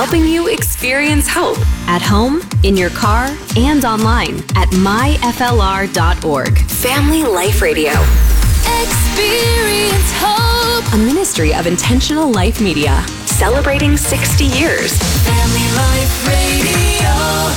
helping you experience hope at home, in your car, and online at myflr.org. Family Life Radio. Experience hope. A ministry of Intentional Life Media. Celebrating 60 years. Family Life Radio.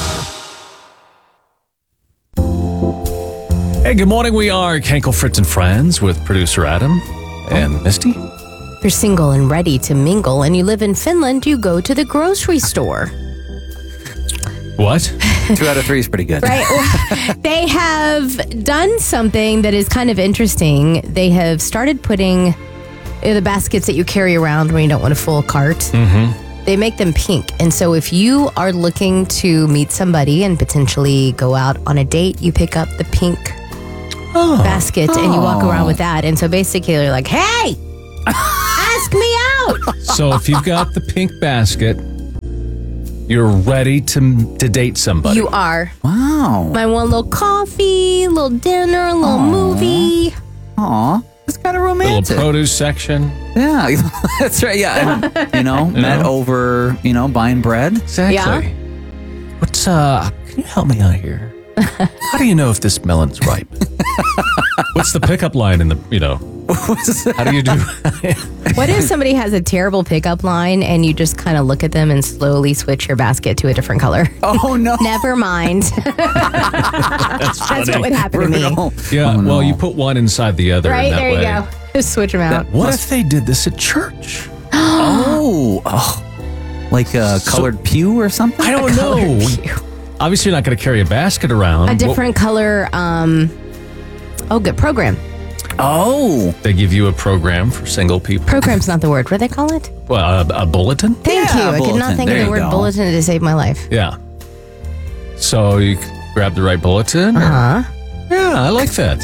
Hey, good morning. We are Kenkel, Fritz, and Friends with producer Adam and Misty. If you're single and ready to mingle and you live in Finland, you go to the grocery store. What? 2 out of 3 is pretty good. Right? Well, they have done something that is kind of interesting. They have started putting the baskets that you carry around when you don't want a full cart. Mm-hmm. They make them pink. And so if you are looking to meet somebody and potentially go out on a date, you pick up the pink basket and you walk around with that. And so basically you're like, hey, ask me out. So if you've got the pink basket, you're ready to date somebody. You are. Wow. I want a little coffee, a little dinner, a little movie. Aw, that's kind of Little romantic. produce section. Yeah, that's right. Yeah, and, met over, buying bread. Exactly. Yeah. What's, can you help me out here? How do you know if this melon's ripe? What's the pickup line in the, how do you do? What if somebody has a terrible pickup line and you just kind of look at them and slowly switch your basket to a different color? Oh, no. Never mind. That's what would happen to me. Yeah, Oh, no. well, you put one inside the other. Right, in that there you way. go. Just switch them out. What if they did this at church? Oh, like a colored pew or something? I don't know. Obviously, you're not going to carry a basket around. A different color, good program. Oh. They give you a program for single people. Program's not the word. What do they call it? Well, a bulletin? Thank Yeah, you. I could not bulletin. think of There the you word go. bulletin to save my life. Yeah. So you grab the right bulletin. Uh-huh. Yeah, I like that.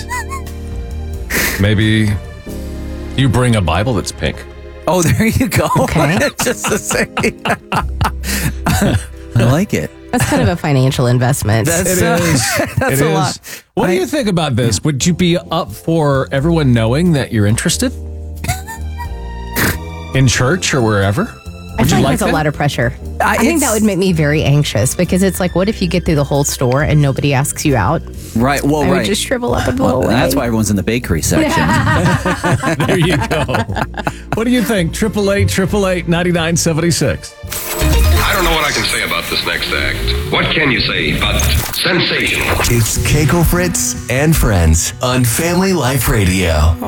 Maybe you bring a Bible that's pink. Oh, there you go. Okay. Just to say. I like it. That's kind of a financial investment. That's It a is. lot. What do you think about this? Would you be up for everyone knowing that you're interested? In church or wherever? I Would feel you like like that's a that? lot of pressure. I think that would make me very anxious because it's like, what if you get through the whole store and nobody asks you out? Right. Well, I right. would just shrivel up and blow away. That's why everyone's in the bakery section. There you go. What do you think? 888-888-9976. I don't know what I can say about this next act. What can you say but sensational? It's Keiko, Fritz, and Friends on Family Life Radio.